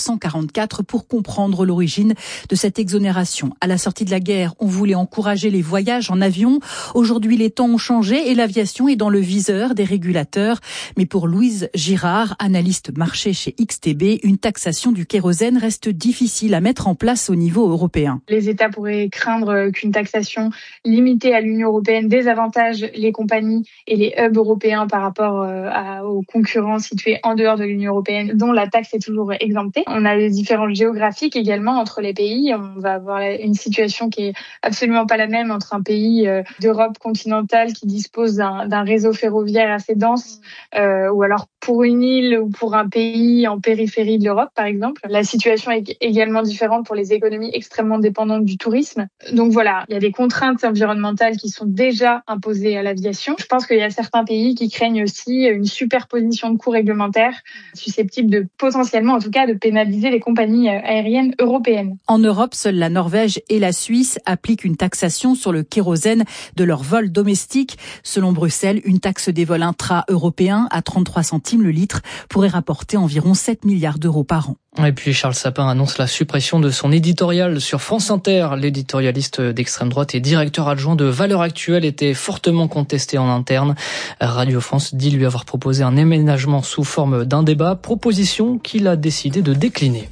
1944 pour comprendre l'origine de cette exonération. À la sortie de la guerre, on voulait encourager les voyages en avion. Aujourd'hui, les temps ont changé et l'aviation est dans le viseur des régulateurs. Mais pour Louise Girard, analyste marché chez XTB, une taxation du kérosène reste difficile à mettre en place au niveau européen. Les États pourraient craindre qu'une taxation limitée à l'Union européenne désavantage les compagnies et les hubs européens par rapport aux concurrents situés en dehors de l'Union européenne, dont la taxe est toujours exemptée. On a des différences géographiques également entre les pays. On va avoir une situation qui est absolument pas la même entre un pays d'Europe continentale qui dispose d'un réseau ferroviaire assez dense, ou alors pour une île ou pour un pays en périphérie de l'Europe, par exemple. La situation est également différente pour les économies extrêmement dépendantes du tourisme. Donc voilà, il y a des contraintes environnementales qui sont déjà imposées à l'aviation. Je pense qu'il y a certains pays qui craignent aussi une superposition de coûts réglementaires susceptibles de potentiellement, en tout cas, de pénaliser les compagnies aériennes européennes. En Europe, seules la Norvège et la Suisse appliquent une taxation sur le kérosène de leurs vols domestiques. Selon Bruxelles, une taxe des vols intra-européens à 33 centimes le litre pourrait rapporter environ 7 milliards d'euros par an. Et puis Charles Sapin annonce la suppression de son éditorial sur France Inter. L'éditorialiste d'extrême droite et directeur adjoint de Valeurs Actuelles était fortement contesté en interne. Radio France dit lui avoir proposé un aménagement sous forme d'un débat, proposition qu'il a décidé de décliner.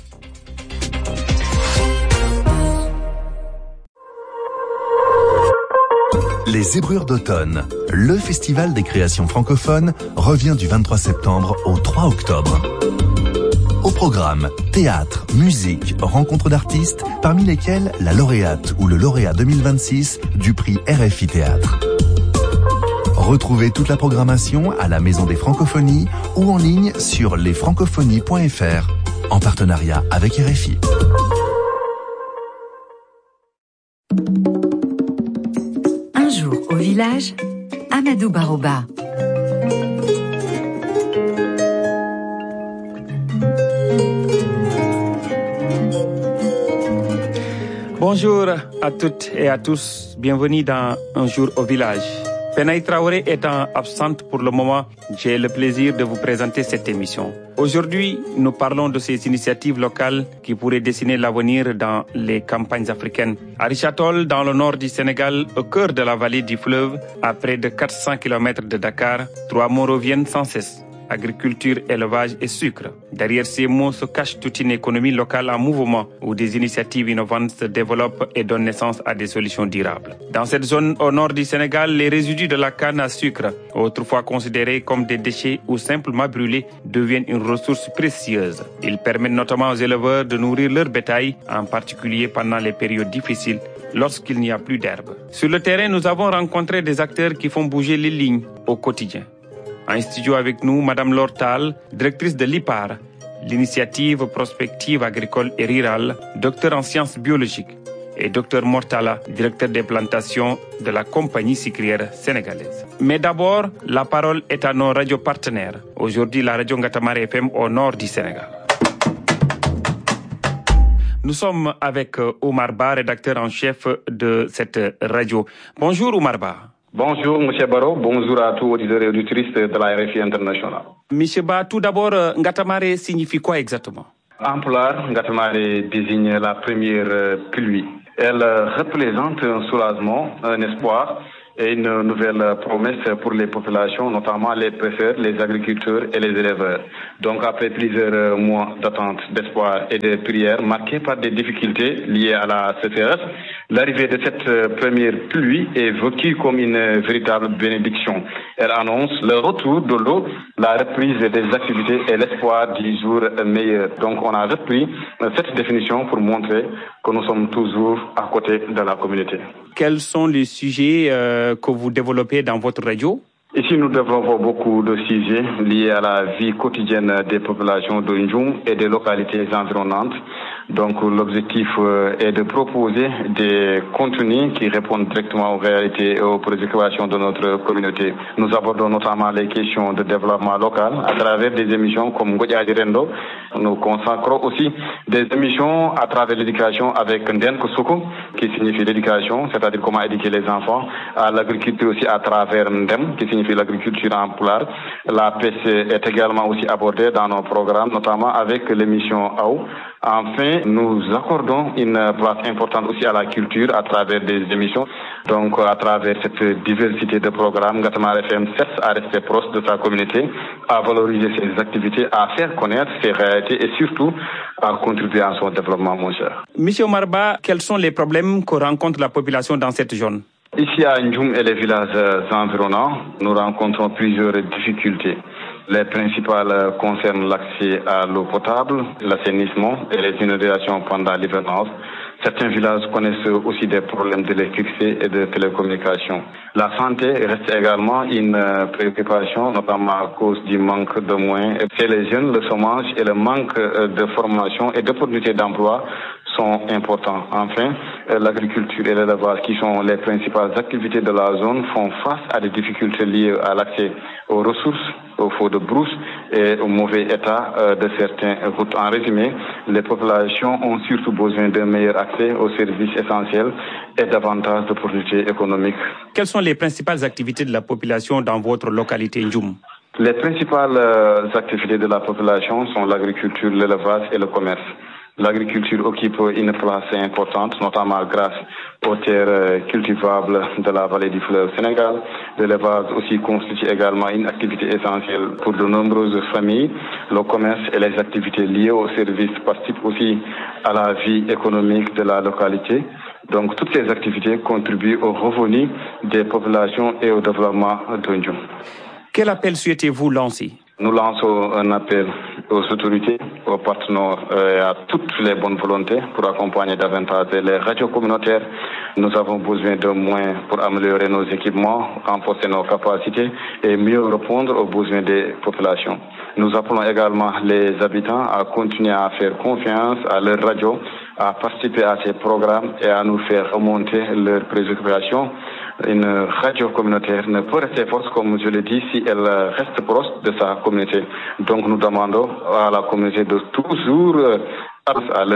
Les Zébrures d'automne, le festival des créations francophones, revient du 23 septembre au 3 octobre. Au programme, théâtre, musique, rencontres d'artistes, parmi lesquels la lauréate ou le lauréat 2026 du prix RFI Théâtre. Retrouvez toute la programmation à la Maison des Francophonies ou en ligne sur lesfrancophonies.fr, en partenariat avec RFI. Un jour au village, Amadou Baroba. Bonjour à toutes et à tous, bienvenue dans Un jour au village. Penaï Traoré étant absente pour le moment, j'ai le plaisir de vous présenter cette émission. Aujourd'hui, nous parlons de ces initiatives locales qui pourraient dessiner l'avenir dans les campagnes africaines. À Richard-Toll, dans le nord du Sénégal, au cœur de la vallée du fleuve, à près de 400 km de Dakar, 3 mots reviennent sans cesse. Agriculture, élevage et sucre. Derrière ces mots se cache toute une économie locale en mouvement où des initiatives innovantes se développent et donnent naissance à des solutions durables. Dans cette zone au nord du Sénégal, les résidus de la canne à sucre, autrefois considérés comme des déchets ou simplement brûlés, deviennent une ressource précieuse. Ils permettent notamment aux éleveurs de nourrir leur bétail, en particulier pendant les périodes difficiles, lorsqu'il n'y a plus d'herbe. Sur le terrain, nous avons rencontré des acteurs qui font bouger les lignes au quotidien. En studio avec nous, Madame Laure Tall, directrice de l'IPAR, l'initiative prospective agricole et rurale, docteur en sciences biologiques, et docteur Mortala, directeur des plantations de la compagnie sucrière sénégalaise. Mais d'abord, la parole est à nos radios partenaires. Aujourd'hui, la radio Ngatamare FM au nord du Sénégal. Nous sommes avec Oumar Ba, rédacteur en chef de cette radio. Bonjour Oumar Ba. Bonjour, M. Barraud. Bonjour à tous les auditeurs et auditrices de la RFI internationale. M. Ba, tout d'abord, Ngatamare signifie quoi exactement? En pulaar, Ngatamare désigne la première pluie. Elle représente un soulagement, un espoir et une nouvelle promesse pour les populations, notamment les pêcheurs, les agriculteurs et les éleveurs. Donc après plusieurs mois d'attente, d'espoir et de prières marqués par des difficultés liées à la sécheresse, l'arrivée de cette première pluie est vécue comme une véritable bénédiction. Elle annonce le retour de l'eau, la reprise des activités et l'espoir du jour meilleur. Donc on a repris cette définition pour montrer que nous sommes toujours à côté de la communauté. Quels sont les sujets que vous développez dans votre radio? Ici, nous développons beaucoup de sujets liés à la vie quotidienne des populations de Ndjoum et des localités environnantes. Donc, l'objectif est de proposer des contenus qui répondent directement aux réalités et aux préoccupations de notre communauté. Nous abordons notamment les questions de développement local à travers des émissions comme Ngodjadi Rendo. Nous consacrons aussi des émissions à travers l'éducation avec Nden Kosoko, qui signifie l'éducation, c'est-à-dire comment éduquer les enfants, à l'agriculture aussi à travers Ndem, qui signifie l'agriculture en pulaar. La pêche est également aussi abordée dans nos programmes, notamment avec l'émission AO. Enfin, nous accordons une place importante aussi à la culture à travers des émissions. Donc, à travers cette diversité de programmes, Ngatamare FM cherche à rester proche de sa communauté, à valoriser ses activités, à faire connaître ses réalités et surtout à contribuer à son développement, mon cher. Monsieur Marba, quels sont les problèmes que rencontre la population dans cette zone? Ici à Ndjoum et les villages environnants, nous rencontrons plusieurs difficultés. Les principales concernent l'accès à l'eau potable, l'assainissement et les inondations pendant l'hivernage. Certains villages connaissent aussi des problèmes d'électricité et de télécommunications. La santé reste également une préoccupation, notamment à cause du manque de moyens. Chez les jeunes, le chômage et le manque de formation et d'opportunités d'emploi sont importants. Enfin, l'agriculture et l'élevage, qui sont les principales activités de la zone, font face à des difficultés liées à l'accès aux ressources, au feu de brousse et au mauvais état de certaines routes. En résumé, les populations ont surtout besoin d'un meilleur accès aux services essentiels et davantage d'opportunités économiques. Quelles sont les principales activités de la population dans votre localité Ndjoum? Les principales activités de la population sont l'agriculture, l'élevage et le commerce. L'agriculture occupe une place importante, notamment grâce aux terres cultivables de la vallée du fleuve Sénégal. L'élevage aussi constitue également une activité essentielle pour de nombreuses familles. Le commerce et les activités liées aux services participent aussi à la vie économique de la localité. Donc toutes ces activités contribuent au revenu des populations et au développement de Ndjoum. Quel appel souhaitez-vous lancer? Nous lançons un appel aux autorités, aux partenaires et à toutes les bonnes volontés pour accompagner davantage les radios communautaires. Nous avons besoin de moyens pour améliorer nos équipements, renforcer nos capacités et mieux répondre aux besoins des populations. Nous appelons également les habitants à continuer à faire confiance à leurs radios, à participer à ces programmes et à nous faire remonter leurs préoccupations. Une radio communautaire ne peut rester forte, comme je l'ai dit, si elle reste proche de sa communauté. Donc nous demandons à la communauté de toujours à